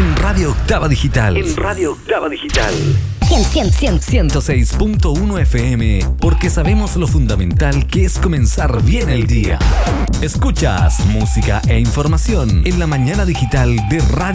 En Radio Octava Digital. 106.1 FM, porque sabemos lo fundamental que es comenzar bien el día. Escuchas música e información en la mañana digital de Radio